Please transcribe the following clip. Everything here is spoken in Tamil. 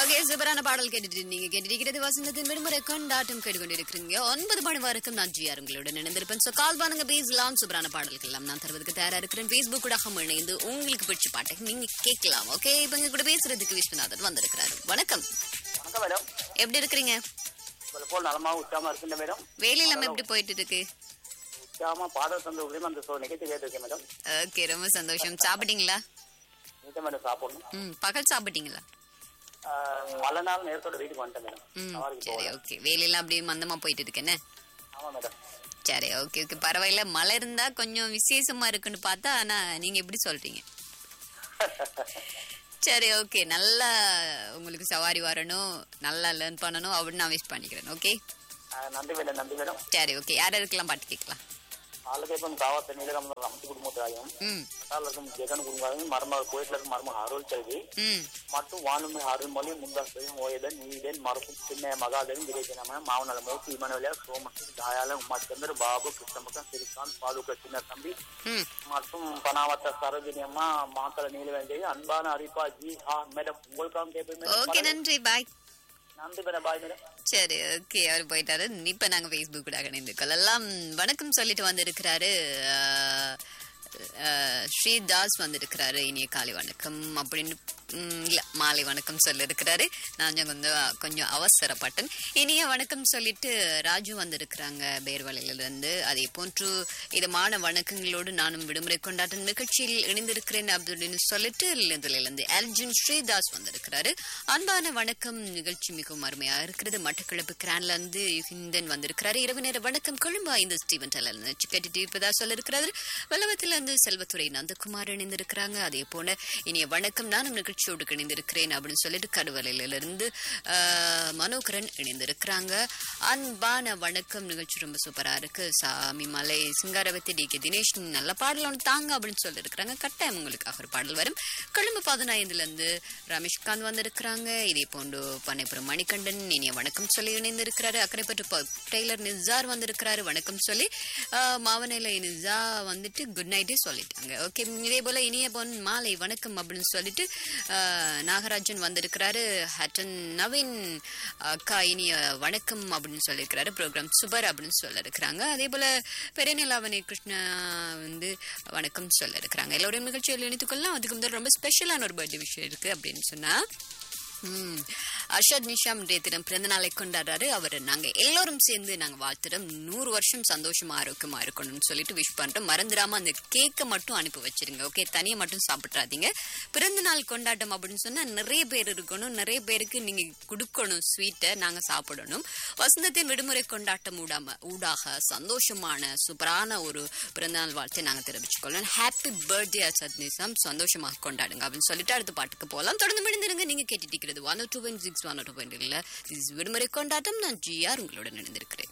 ஓகே, சூப்பரான பாடல் கேட்டுட்டு வசந்தத்தின் விடுமுறை கொண்டாட்டம் கேட்டுக்கொண்டிருக்கிறீங்க. 9 மணி வரைக்கும் நான் ஜிஆர் உங்களுடன் இணைந்திருப்பேன். சோ கால் பண்ணுங்க, பேசலாம். சூப்பரான பாடல்கள் எல்லாம் நான் தருவதற்கு தயாரா இருக்கிறேன். Facebook கூட இணைந்து உங்களுக்கு பிடிச்ச பாட்டை நீங்க கேட்கலாம். ஓகே, இப்ப இங்க கூட பேசுறதுக்கு விஸ்வநாதன் வந்திருக்கிறாரு. வணக்கம். வணக்கம் மேடம். எப்படி இருக்கிறீங்க? போல் நலமா உச்சாமா இருக்கு மேடம். வேலையெல்லாம் எப்படி போயிட்டு இருக்கு? உச்சாமா பாடல் தந்து அந்த நிகழ்ச்சி கேட்டிருக்கேன் மேடம். ஓகே, ரொம்ப சந்தோஷம். சாப்பிட்டீங்களா? நீங்க மேடம் சாப்பிடணும். பகல் சாப்பிட்டீங்களா? மழை நாள் நேரத்தோட வீட்டுக்கு வந்துட்டேன் மேடம். சரி, ஓகே. வேலையெல்லாம் அப்படியே மந்தமா போயிட்டு இருக்கேன்னு. ஆமா மேடம். சரி, ஓகே ஓகே, பரவாயில்ல. மழை இருந்தா கொஞ்சம் விசேஷமா இருக்குன்னு பார்த்தா, ஆனா நீங்க எப்படி சொல்றீங்க? சரி, ஓகே. நல்லா உங்களுக்கு சவாரி வரணும், நல்லா லேர்ன் பண்ணணும் அப்படின்னு நான் விஷ் பண்ணிக்கிறேன். ஓகே, நன்றி மேடம். நன்றி மேடம். சரி, ஓகே. யார் இருக்கலாம் பாட்டு கேட்கலாம்? ஆளுகைப்பம் காவத்த நீலகம் அமத்து குடும்பத்தாயும் ஜெகன் குடும்பம் மர்ம கோயில மர்ம அருள் செல்வி மற்றும் வானுமை அருள்மொழி முந்தாசையும் ஓயதன் நீதன் மரப்பும் சின்ன மகாதேவன் விவேகனம மாவனால மோசி இமனவலியா சோமசி தாயால உமாச்சந்தர் பாபு கிருஷ்ணமுகம் சிறிகாந்த் பாதுக சின்ன தம்பி மற்றும் பனாவத்த சரோஜினியம்மா மாத்தள நீலவேந்தி அன்பான அரிப்பா ஜி மேடம் உங்களுக்காக கேட்பேன். ஓகே, நன்றி, பாய். நன்றி மேடம். Bye madam. சரி, ஓகே. அவர் போயிட்டாரு. இப்ப நாங்க Facebook கூட இணைந்து கொள்ளலாம். வணக்கம் சொல்லிட்டு வந்திருக்கிறாரு ஸ்ரீதாஸ் வந்திருக்கிறாரு. இனிய காலை வணக்கம் அப்படின்னு இல்ல, மாலை வணக்கம் சொல்லிருக்கிறாரு. நான் கொஞ்சம் அவசரப்பட்டேன். இனிய வணக்கம் சொல்லிட்டு ராஜு வந்திருக்கிறாங்க பேர்வலையில இருந்து. அதே போன்று இதமான வணக்கங்களோடு நானும் விடுமுறை கொண்டாட்ட நிகழ்ச்சியில் இணைந்திருக்கிறேன் அப்படின்னு சொல்லிட்டு இருந்து அர்ஜுன் ஸ்ரீதாஸ் வந்திருக்கிறாரு. அன்பான வணக்கம், நிகழ்ச்சி மிகவும் அருமையா இருக்கிறது. மட்டக்களப்பு கிரான்ல இருந்து ஹிந்தன் வந்திருக்கிறாரு. இரவு நேர வணக்கம் கொழும்பா இந்த ஸ்டீவன் டெல்லர் கேட்டுட்டு இருப்பதா சொல்லிருக்கிறாரு. வெள்ளவத்தில இருந்து செல்வத்துறை நந்தகுமார் இணைந்திருக்கிறாங்க. அதே போல இனிய வணக்கம், நானும் நிகழ்ச்சியோடு இணைந்திருக்கிறேன் அப்படின்னு சொல்லிட்டு கடுவலையில இருந்து மனோகரன் இணைந்திருக்கிறாங்க. அன்பான வணக்கம், நிகழ்ச்சி ரொம்ப சூப்பரா இருக்கு. சாமி மலை சிங்காரவத்தி டி.கே. தினேஷ் நல்ல பாடல் ஒன்று தாங்க அப்படின்னு சொல்லிருக்கிறாங்க. கட்டாயம் உங்களுக்காக ஒரு பாடல் வரும். கொழும்பு 15 இருந்து ரமேஷ்காந்த் வந்திருக்கிறாங்க. இதே போன்று பனைப்புறம் மணிகண்டன் இனிய வணக்கம் சொல்லி இணைந்திருக்கிறாரு. அக்கரைப்பட்டு டெய்லர் நிசார் வந்திருக்கிறாரு. வணக்கம் சொல்லி மாவனையில நிசா வந்துட்டு குட் நைட்டே சொல்லிட்டாங்க. ஓகே, இதே போல இனிய பொன் மாலை வணக்கம் அப்படின்னு சொல்லிட்டு நாகராஜன் வந்திருக்கிறாரு. ஹட்டன் நவீன் அக்கா இனிய வணக்கம் அப்படின்னு சொல்லியிருக்கிறாரு. ப்ரோக்ராம் சூப்பர் அப்படின்னு சொல்ல இருக்கிறாங்க. அதே போல பெரியநிலாவணி கிருஷ்ணா வந்து வணக்கம் சொல்ல இருக்கிறாங்க. எல்லோரையும் நிகழ்ச்சியில் இணைத்துக் கொள்ளலாம். அதுக்கு முதல் ரொம்ப ஸ்பெஷலான ஒரு பர்த்டே விஷயம் இருக்கு அப்படின்னு சொன்னா, அர்ஷத் நிஷாம் தினம் பிறந்த நாளை கொண்டாடுறாரு. அவர் நாங்க எல்லோரும் சேர்ந்து நாங்க வாழ்த்துறோம். 100 வருஷம் சந்தோஷமா ஆரோக்கியமா இருக்கணும்னு சொல்லிட்டு விஷ் பண்றோம். மறந்துடாம அந்த கேக்கை மட்டும் அனுப்பி வச்சிருங்க. ஓகே, தனியா மட்டும் சாப்பிட்றாதீங்க. பிறந்த நாள் கொண்டாட்டம் அப்படின்னு சொன்னா நிறைய பேர் இருக்கணும், நிறைய பேருக்கு நீங்க கொடுக்கணும் ஸ்வீட்டை, நாங்க சாப்பிடணும். வசந்தத்தின் விடுமுறை கொண்டாட்டம் ஊடாக சந்தோஷமான சூப்பரான ஒரு பிறந்தநாள் வாழ்த்தை நாங்க தெரிவிச்சுக்கொள்ளோம். ஹாப்பி பர்த்டே அர்ஷத் நிஷாம், சந்தோஷமாக கொண்டாடுங்க அப்படின்னு சொல்லிட்டு அடுத்த பாட்டுக்கு போகலாம். தொடர்ந்து முடிந்திருங்க. நீங்க கேட்டுட்டு 102.6 102.2 விடுமுறை கொண்டாட்டம். நான் ஜிஆர் உங்களுடன் இணைந்திருக்கிறேன்.